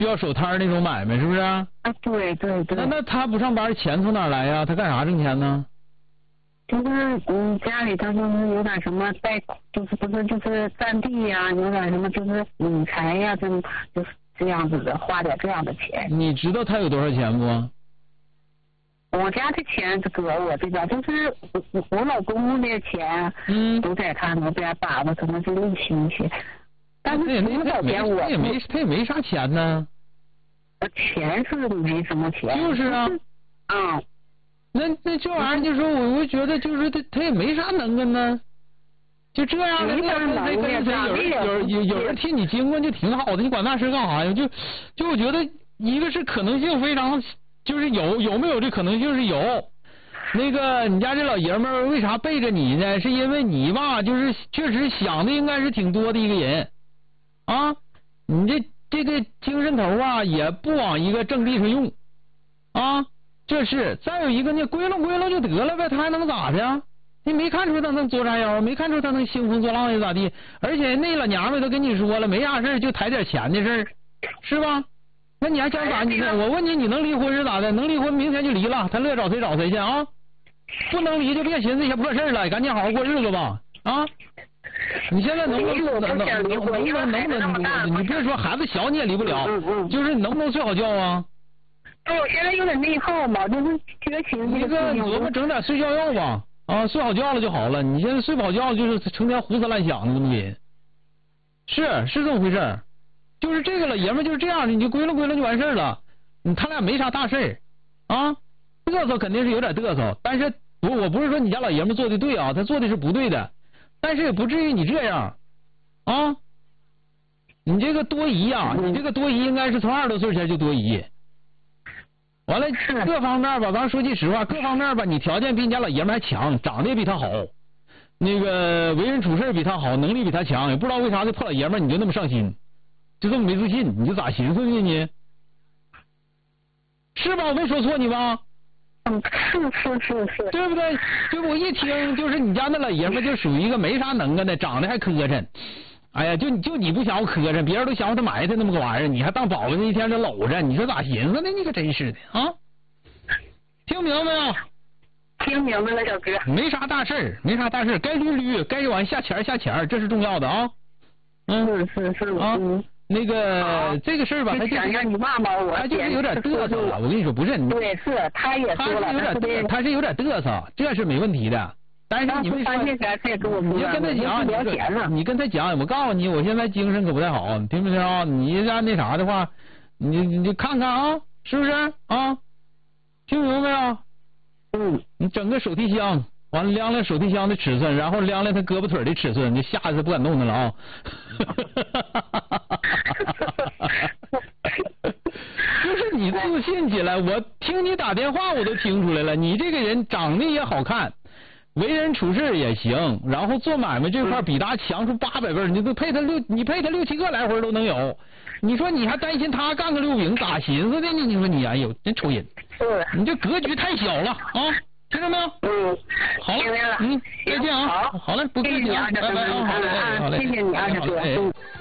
需要手摊那种买卖，是不是？ 啊，对对对。 那他不上班，钱从哪儿来呀？他干啥挣钱呢？ 就是家里他就是有点什么贷，就是占地呀，有点什么就是理财呀，就是这样子的，花点这样的钱。 你知道他有多少钱不？ 我家的钱搁我这边，就是我老公的钱，都在他那边把着，可能是利息去。但是多少钱我他也没啥钱呢。 钱是没什么钱。 就是啊。 啊。 那这玩意儿就说，我觉得就是他也没啥能耐呢。就这样的，有人替你经过就挺好的，你管那事干啥呀？就我觉得一个是可能性非常，就是有没有这可能性是有。那个你家这老爷们儿为啥背着你呢？是因为你吧，就是确实想的应该是挺多的一个人啊。你这个精神头啊，也不往一个正地上用啊。这是再有一个呢，归拢就得了呗，他还能咋的？你没看出他能作啥妖，没看出他能兴风作浪的咋地？而且那老娘们都跟你说了，没啥事就抬点钱的事是吧？那你还想咋？我问你，你能离婚是咋的？能离婚明天就离了，他乐找谁找谁去啊？不能离就别寻思这些破事了，赶紧好好过日子吧啊！你现在能不能？你别说孩子小你也离不了，就是能不能睡好觉啊？ 我现在有点内耗嘛，就是觉醒你琢磨整点睡觉药吧，啊，睡好觉了就好了。你现在睡不好觉，就是成天胡思乱想的这么人，是这么回事。就是这个老爷们就是这样的，你就归拢就完事了。他俩没啥大事啊，嘚瑟肯定是有点嘚瑟，但是我不是说你家老爷们做的对啊，他做的是不对的，但是也不至于你这样啊。你这个多疑啊，你这个多疑应该是从20多岁前就多疑。完了，各方面吧，咱说句实话，各方面吧，你条件比你家老爷们还强，长得也比他好，那个为人处事比他好，能力比他强，也不知道为啥这破老爷们你就那么上心，就这么没自信，你就咋寻思的你？是吧？我没说错你吧？ 是， 对不对？就我一听就是你家那老爷们就属于一个没啥能耐的，长得还磕碜。哎呀，就你不想我磕碜，别人都想我他埋汰那么个玩意儿，你还当宝贝一天这搂着，你说咋寻思的？你可真是的啊！听明白没有？ 听明白了，小哥。 没啥大事，该捋，该往下钱，这是重要的啊。 是啊。那个这个事儿吧，他想让你骂我， 他就是有点嘚瑟了。我跟你说，不是你。 对，是他也说了， 他是有点嘚瑟，这是没问题的。但是你没说，你就跟他讲，你跟他讲，我告诉你，我现在精神可不太好，你听没听啊？你要那啥的话，你看看啊，是不是啊？听明白没有？你整个手提箱，完了量量手提箱的尺寸，然后量量他胳膊腿的尺寸，你吓得他不敢动弹了啊！就是你自信起来，我听你打电话我都听出来了，你这个人长得也好看。为人处事也行，然后做买卖这块比他强出800倍，你都配他6、7个来回都能有。你说你还担心他干个6饼，咋寻思的呢？你说你哎呦，真抽人！你这格局太小了啊！听着没有？好了，再见啊！好嘞，不客气啊，拜拜啊！好嘞， 谢谢你啊，小哥。